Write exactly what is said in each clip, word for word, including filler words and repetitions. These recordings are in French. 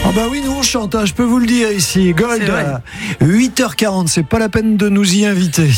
Ah bah oui, nous on chante, hein, je peux vous le dire ici. Gold, à huit heures quarante, c'est pas la peine de nous y inviter.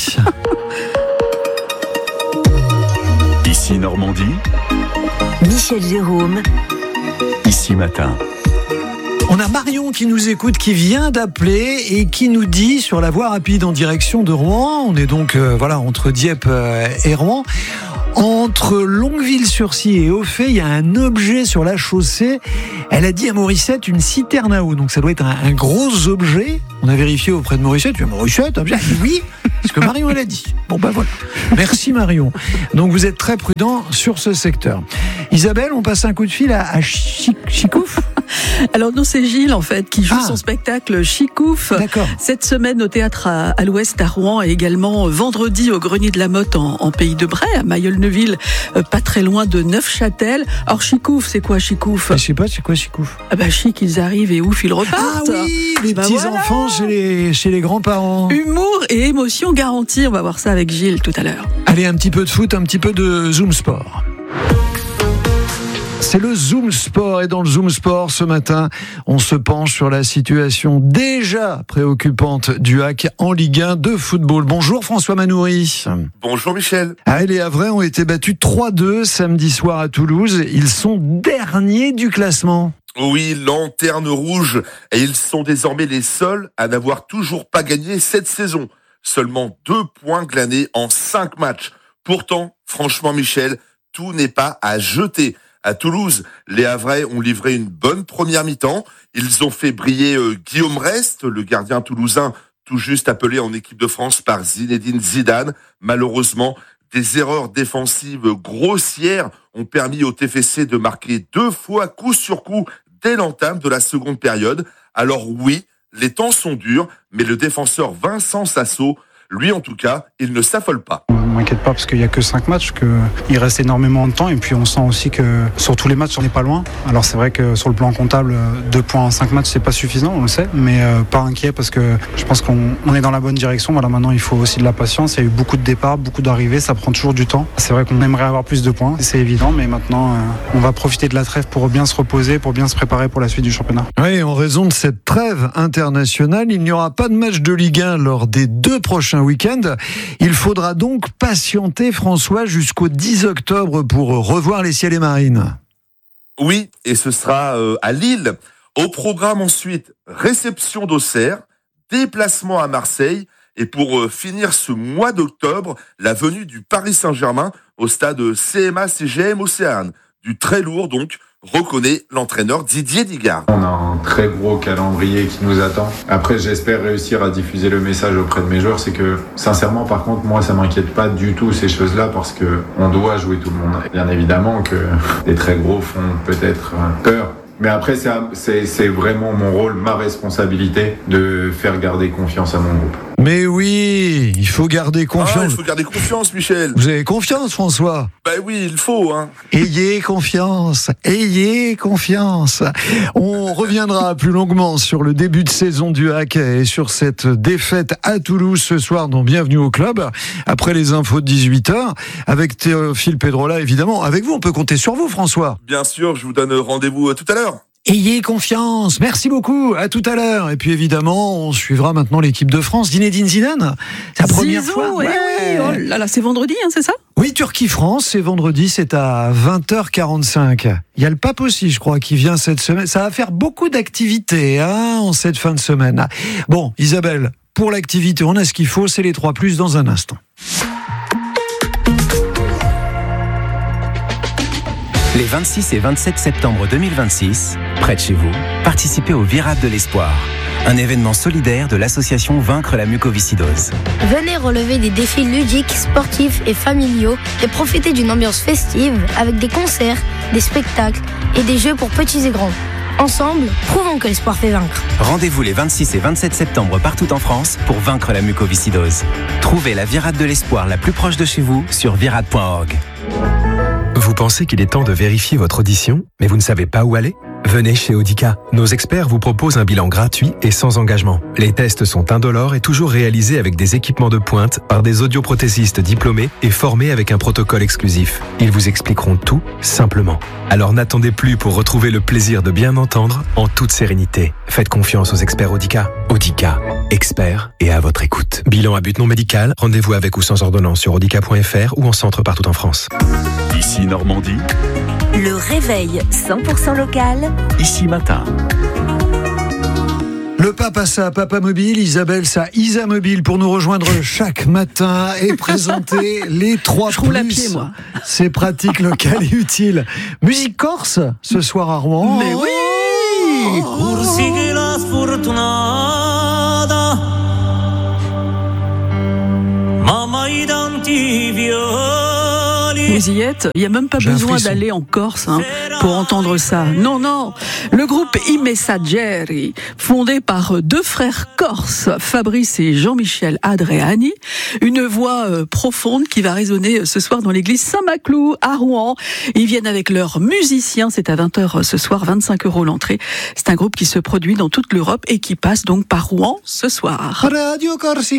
Ici Normandie, Michel Jérôme, ici Matin. On a Marion qui nous écoute, qui vient d'appeler et qui nous dit sur la voie rapide en direction de Rouen. On est donc euh, voilà entre Dieppe euh, et Rouen. Entre Longueville-sur-Scie et Auffay, il y a un objet sur la chaussée. Elle a dit à Morissette une citerne à eau. Donc ça doit être un, un gros objet. On a vérifié auprès de Morissette. Tu dis, Morissette, elle a dit oui, ce que Marion elle a dit. Bon ben voilà. Merci Marion. Donc vous êtes très prudent sur ce secteur. Isabelle, on passe un coup de fil à, à Chic, Chicouf. Alors non, c'est Gilles en fait qui joue ah. son spectacle Chicouf. D'accord. Cette semaine au théâtre à, à l'Ouest à Rouen et également vendredi au Grenier de la Motte en, en Pays de Bray à Mayol-Neuville, euh, pas très loin de Neufchâtel. Alors Chicouf, c'est quoi Chicouf ? Je sais pas, c'est quoi Chicouf ? Ah bah chic, ils arrivent et ouf, ils repartent. Ah oui, les bah petits voilà. enfants chez les chez les grands-parents. Humour et émotion garantie. On va voir ça avec Gilles tout à l'heure. Allez, un petit peu de foot, un petit peu de Zoom Sport. C'est le Zoom Sport et dans le Zoom Sport ce matin, on se penche sur la situation déjà préoccupante du H A C en Ligue un de football. Bonjour François Manoury. Bonjour Michel. Ah, les Havrais ont été battus trois deux samedi soir à Toulouse. Ils sont derniers du classement. Oui, lanterne rouge, et ils sont désormais les seuls à n'avoir toujours pas gagné cette saison. Seulement deux points glanés en cinq matchs. Pourtant, franchement Michel, tout n'est pas à jeter. À Toulouse, les Havrais ont livré une bonne première mi-temps. Ils ont fait briller euh, Guillaume Rest, le gardien toulousain, tout juste appelé en équipe de France par Zinedine Zidane. Malheureusement, des erreurs défensives grossières ont permis au T F C de marquer deux fois coup sur coup dès l'entame de la seconde période. Alors oui, les temps sont durs, mais le défenseur Vincent Sasso, lui en tout cas, il ne s'affole pas. Je m'inquiète pas parce qu'il n'y a que cinq matchs, qu'il reste énormément de temps et puis on sent aussi que sur tous les matchs on n'est pas loin. Alors c'est vrai que sur le plan comptable, deux points en cinq matchs c'est pas suffisant, on le sait, mais euh, pas inquiet parce que je pense qu'on on est dans la bonne direction. Voilà, maintenant il faut aussi de la patience, il y a eu beaucoup de départs, beaucoup d'arrivées, ça prend toujours du temps. C'est vrai qu'on aimerait avoir plus de points, c'est évident, mais maintenant euh, on va profiter de la trêve pour bien se reposer, pour bien se préparer pour la suite du championnat. Oui, en raison de cette trêve internationale, il n'y aura pas de match de Ligue un lors des deux prochains week-ends. Il faudra donc patienter, François, jusqu'au dix octobre pour revoir les Ciels et Marines. Oui, et ce sera euh, à Lille. Au programme ensuite, réception d'Auxerre, déplacement à Marseille, et pour euh, finir ce mois d'octobre, la venue du Paris Saint-Germain au stade C M A C G M Océane. Du très lourd donc, reconnaît l'entraîneur Didier Digard. On a un très gros calendrier qui nous attend. Après, j'espère réussir à diffuser le message auprès de mes joueurs. C'est que, sincèrement, par contre, moi, ça m'inquiète pas du tout ces choses-là parce que on doit jouer tout le monde. Bien évidemment que les très gros font peut-être peur. Mais après, c'est, c'est, c'est vraiment mon rôle, ma responsabilité de faire garder confiance à mon groupe. Mais oui, il faut garder confiance. Ah, il faut garder confiance, Michel. Vous avez confiance, François ? Ben oui, il faut. Hein. Ayez confiance, ayez confiance. On reviendra plus longuement sur le début de saison du H A C et sur cette défaite à Toulouse ce soir dans Bienvenue au Club, après les infos de dix-huit heures, avec Théophile Pedrola, évidemment. Avec vous, on peut compter sur vous, François. Bien sûr, je vous donne rendez-vous tout à l'heure. Ayez confiance, merci beaucoup, à tout à l'heure. Et puis évidemment, on suivra maintenant l'équipe de France. Zinedine Zidane, c'est la première Zizou, fois. Ouais. Oui, oh là là, c'est vendredi, hein, c'est ça ? Oui, Turquie-France, c'est vendredi, c'est à vingt heures quarante-cinq. Il y a le pape aussi, je crois, qui vient cette semaine. Ça va faire beaucoup d'activités hein, en cette fin de semaine. Bon, Isabelle, pour l'activité, on a ce qu'il faut, c'est les trois plus dans un instant. Les vingt-six et vingt-sept septembre deux mille vingt-six, près de chez vous, participez au Virade de l'Espoir, un événement solidaire de l'association Vaincre la mucoviscidose. Venez relever des défis ludiques, sportifs et familiaux et profiter d'une ambiance festive avec des concerts, des spectacles et des jeux pour petits et grands. Ensemble, prouvons que l'espoir fait vaincre. Rendez-vous les vingt-six et vingt-sept septembre partout en France pour vaincre la mucoviscidose. Trouvez la Virade de l'Espoir la plus proche de chez vous sur virade point org. Vous pensez qu'il est temps de vérifier votre audition, mais vous ne savez pas où aller ? Venez chez Audica. Nos experts vous proposent un bilan gratuit et sans engagement. Les tests sont indolores et toujours réalisés avec des équipements de pointe par des audioprothésistes diplômés et formés avec un protocole exclusif. Ils vous expliqueront tout simplement. Alors n'attendez plus pour retrouver le plaisir de bien entendre en toute sérénité. Faites confiance aux experts Audica. Audica, experts et à votre écoute. Bilan à but non médical, rendez-vous avec ou sans ordonnance sur audica point f r ou en centre partout en France. Ici Normandie. Le réveil cent pour cent local. Ici Matin. Le pape a sa Papa Mobile, Isabelle sa Isa Mobile pour nous rejoindre chaque matin et présenter les trois Je roule à plus. pied, moi. C'est pratique, local et utile. Musique corse ce soir à Rouen. Mais oui. Vous y êtes, il n'y a même pas J'ai un besoin frisson. d'aller en Corse hein, pour entendre ça. Non, non. Le groupe I Messaggeri, fondé par deux frères corses, Fabrice et Jean-Michel Adriani, une voix euh, profonde qui va résonner ce soir dans l'église Saint-Maclou à Rouen. Ils viennent avec leurs musiciens, c'est à vingt heures ce soir, vingt-cinq euros l'entrée. C'est un groupe qui se produit dans toute l'Europe et qui passe donc par Rouen ce soir. Radio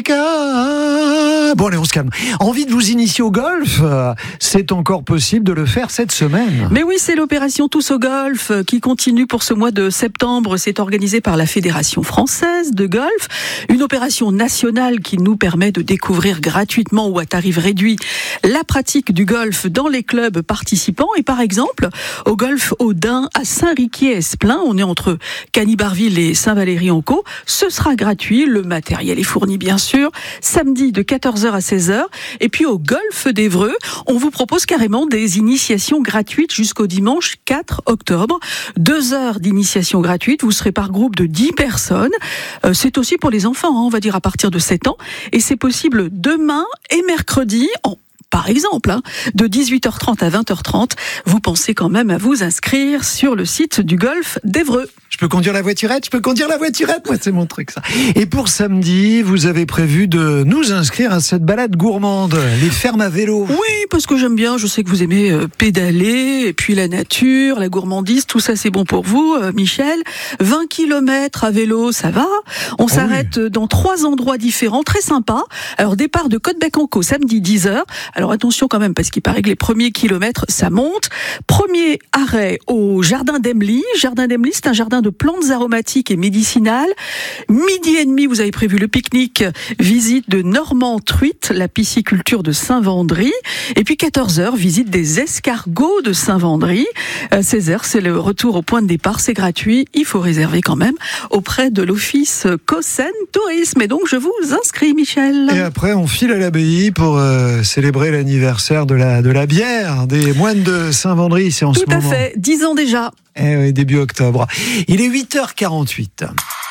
Corsica. Bon allez, on se calme. Envie de vous initier au golf, euh, c'est encore possible de le faire cette semaine. Mais oui, c'est l'opération Tous au golf qui continue pour ce mois de septembre. C'est organisé par la Fédération française de golf. Une opération nationale qui nous permet de découvrir gratuitement ou à tarif réduit la pratique du golf dans les clubs participants. Et par exemple, au golf Audin à Saint-Riquier-Esplin, on est entre Canibarville et Saint-Valéry-en-Caux. Ce sera gratuit. Le matériel est fourni, bien sûr. Samedi de quatorze heures à seize heures. Et puis au golf d'Évreux, on vous propose carrément des initiations gratuites jusqu'au dimanche quatre octobre. Deux heures d'initiation gratuite. Vous serez par groupe de dix personnes. Euh, c'est aussi pour les enfants, hein, on va dire à partir de sept ans. Et c'est possible demain et mercredi en par exemple, hein, de dix-huit heures trente à vingt heures trente, vous pensez quand même à vous inscrire sur le site du golf d'Évreux. Je peux conduire la voiturette, je peux conduire la voiturette, moi c'est mon truc ça. Et pour samedi, vous avez prévu de nous inscrire à cette balade gourmande, les fermes à vélo. Oui, parce que j'aime bien, je sais que vous aimez euh, pédaler, et puis la nature, la gourmandise, tout ça c'est bon pour vous, euh, Michel. vingt kilomètres à vélo, ça va. On Ah s'arrête oui. dans trois endroits différents, très sympa. Alors départ de Côte-Bec-en-Caux, samedi dix heures. Alors attention quand même, parce qu'il paraît que les premiers kilomètres, ça monte. Premier arrêt au jardin d'Emely. Jardin d'Emely, c'est un jardin de plantes aromatiques et médicinales. Midi et demi, vous avez prévu le pique-nique, visite de Normand Truite, la pisciculture de Saint-Vendry. Et puis quatorze heures, visite des escargots de Saint-Vendry. Euh, seize heures, c'est le retour au point de départ, c'est gratuit. Il faut réserver quand même auprès de l'office Cossen Tourisme. Et donc, je vous inscris, Michel. Et après, on file à l'abbaye pour euh, célébrer l'anniversaire de la, de la bière des moines de Saint-Vendry. C'est en Tout ce à moment. fait, dix ans déjà. Eh oui, début octobre. Il est huit heures quarante-huit.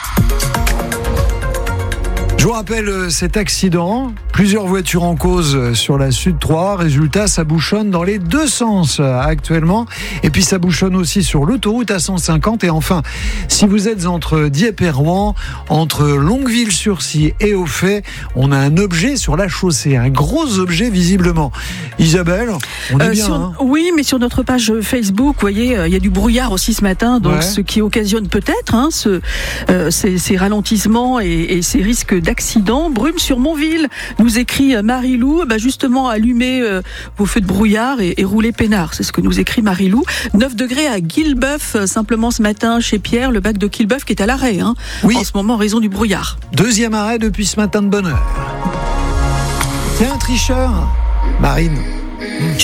Je vous rappelle cet accident, plusieurs voitures en cause sur la Sud trois, résultat ça bouchonne dans les deux sens actuellement, et puis ça bouchonne aussi sur l'autoroute A cent cinquante, et enfin, si vous êtes entre Dieppe et Rouen, entre Longueville-sur-Scie et Auffay, on a un objet sur la chaussée, un gros objet visiblement. Isabelle, on est Euh, bien, sur- hein Oui, mais sur notre page Facebook, vous voyez, euh, il y a du brouillard aussi ce matin, donc Ouais. ce qui occasionne peut-être hein, ce, euh, ces, ces ralentissements et, et ces risques d'accident. Brume sur Montville, nous écrit euh, Marie-Lou, bah justement allumez euh, vos feux de brouillard et, et roulez peinard, c'est ce que nous écrit Marie-Lou. neuf degrés à Guillebeuf, euh, simplement ce matin chez Pierre, le bac de Guillebeuf qui est à l'arrêt hein, Oui. en ce moment en raison du brouillard. Deuxième arrêt depuis ce matin de bonne heure. C'est un tricheur, Marine.